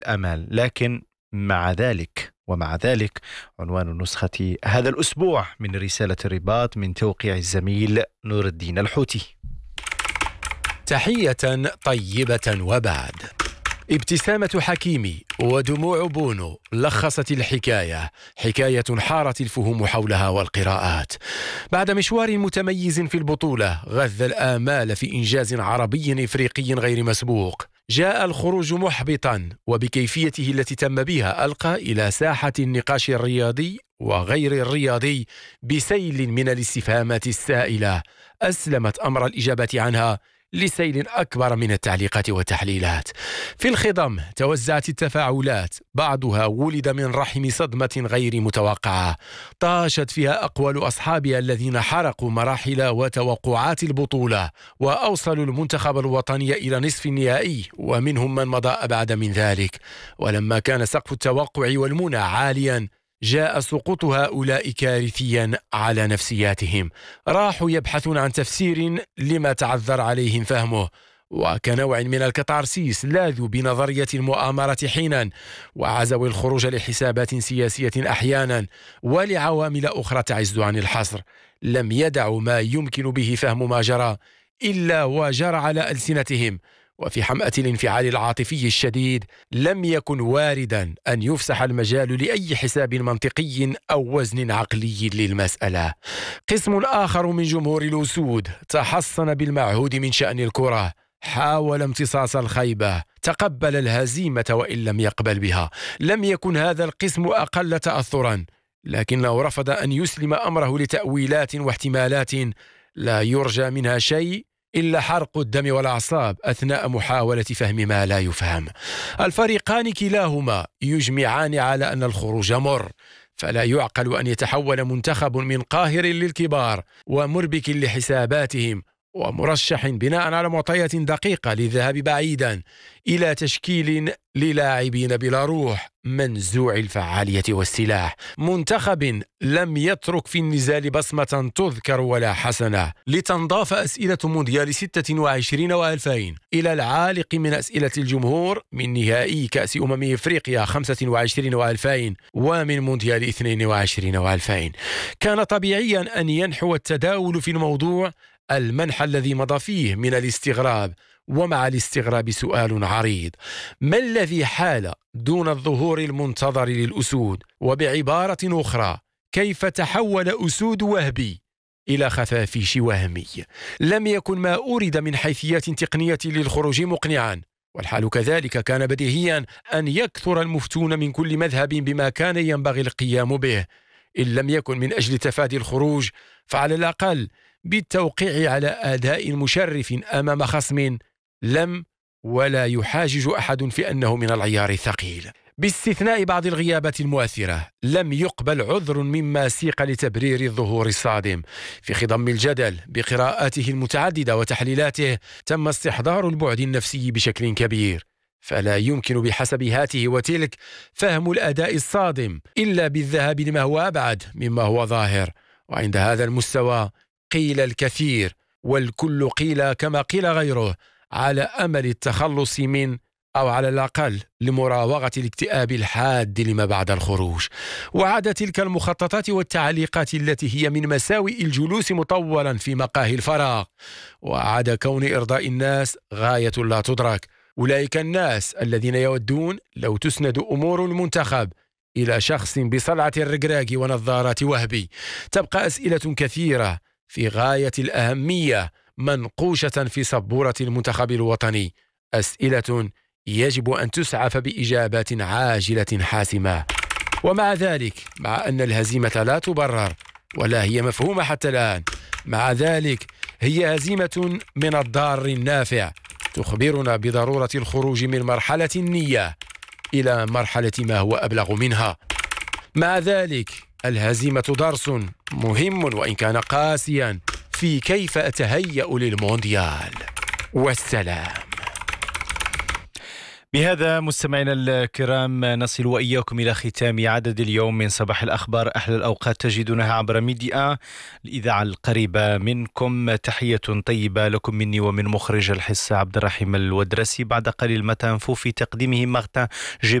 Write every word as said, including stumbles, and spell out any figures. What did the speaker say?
أمل. لكن مع ذلك ومع ذلك عنوان نسخة هذا الأسبوع من رسالة الرباط من توقيع الزميل نور الدين الحوتي. تحية طيبة وبعد. ابتسامة حكيمي ودموع بونو لخصت الحكاية، حكاية حارت الفهوم حولها والقراءات. بعد مشوار متميز في البطولة غذى الآمال في إنجاز عربي إفريقي غير مسبوق، جاء الخروج محبطا وبكيفيته التي تم بها ألقى إلى ساحة النقاش الرياضي وغير الرياضي بسيل من الاستفهامات السائلة أسلمت أمر الإجابة عنها لسيل أكبر من التعليقات والتحليلات. في الخضم توزعت التفاعلات، بعضها ولد من رحم صدمة غير متوقعة طاشت فيها أقوال أصحابها الذين حرقوا مراحل وتوقعات البطولة وأوصلوا المنتخب الوطني إلى نصف النهائي، ومنهم من مضى أبعد من ذلك. ولما كان سقف التوقع والمنى عاليا جاء سقوط هؤلاء كارثيا على نفسياتهم، راحوا يبحثون عن تفسير لما تعذر عليهم فهمه، وكنوع من الكتارسيس لاذوا بنظرية المؤامرة حينا وعزوا الخروج لحسابات سياسية أحيانا ولعوامل أخرى تعز عن الحصر. لم يدعوا ما يمكن به فهم ما جرى إلا وجرى على ألسنتهم، وفي حمأة الانفعال العاطفي الشديد لم يكن واردا أن يفسح المجال لأي حساب منطقي أو وزن عقلي للمسألة. قسم آخر من جمهور الأسود تحصن بالمعهود من شأن الكرة، حاول امتصاص الخيبة، تقبل الهزيمة وإن لم يقبل بها. لم يكن هذا القسم أقل تأثرا، لكنه رفض أن يسلم أمره لتأويلات واحتمالات لا يرجى منها شيء إلا حرق الدم والأعصاب أثناء محاولة فهم ما لا يفهم. الفريقان كلاهما يجمعان على أن الخروج مر، فلا يعقل أن يتحول منتخب من قاهر للكبار ومربك لحساباتهم ومرشح بناء على معطيات دقيقة للذهاب بعيدا إلى تشكيل للاعبين بلا روح منزوع الفعالية والسلاح، منتخب لم يترك في النزال بصمة تذكر ولا حسنة. لتنضاف أسئلة مونديال ستة وعشرين وألفين إلى العالق من أسئلة الجمهور من نهائي كأس أمم إفريقيا خمسة وعشرين وألفين ومن مونديال اثنين وعشرين وألفين، كان طبيعيا أن ينحو التداول في الموضوع المنحى الذي مضى فيه من الاستغراب. ومع الاستغراب سؤال عريض: ما الذي حال دون الظهور المنتظر للأسود؟ وبعبارة أخرى، كيف تحول أسود وهبي إلى خفافيش وهمي؟ لم يكن ما أورد من حيثيات تقنية للخروج مقنعا، والحال كذلك كان بديهيا أن يكثر المفتون من كل مذهب بما كان ينبغي القيام به، إن لم يكن من أجل تفادي الخروج فعلى الأقل بالتوقيع على أداء مشرف أمام خصم لم ولا يحاجج أحد في أنه من العيار الثقيل. باستثناء بعض الغيابات المؤثرة لم يقبل عذر مما سيق لتبرير الظهور الصادم. في خضم الجدل بقراءاته المتعددة وتحليلاته تم استحضار البعد النفسي بشكل كبير، فلا يمكن بحسب هاته وتلك فهم الأداء الصادم إلا بالذهاب لما هو أبعد مما هو ظاهر. وعند هذا المستوى قيل الكثير، والكل قيل كما قيل غيره، على أمل التخلص من أو على الأقل لمراوغة الاكتئاب الحاد لما بعد الخروج. وعاد تلك المخططات والتعليقات التي هي من مساوئ الجلوس مطولا في مقاهي الفراغ، وعاد كون إرضاء الناس غاية لا تدرك. أولئك الناس الذين يودون لو تسند أمور المنتخب إلى شخص بصلعة الرقراق ونظارات وهبي. تبقى أسئلة كثيرة في غاية الأهمية منقوشة في سبورة المنتخب الوطني، أسئلة يجب أن تسعف بإجابات عاجلة حاسمة. ومع ذلك، مع أن الهزيمة لا تبرر ولا هي مفهومة حتى الآن، مع ذلك هي هزيمة من الضار النافع تخبرنا بضرورة الخروج من مرحلة النية إلى مرحلة ما هو أبلغ منها. مع ذلك الهزيمة درس مهم وإن كان قاسيا في كيف أتهيأ للمونديال. والسلام. بهذا مستمعينا الكرام نصل وإياكم إلى ختام عدد اليوم من صباح الأخبار. أحلى الأوقات تجدونها عبر ميديا الإذاعة القريبة منكم. تحية طيبة لكم مني ومن مخرج الحصة عبد الرحيم الودرسي. بعد قليل متى في تقديمه مغتا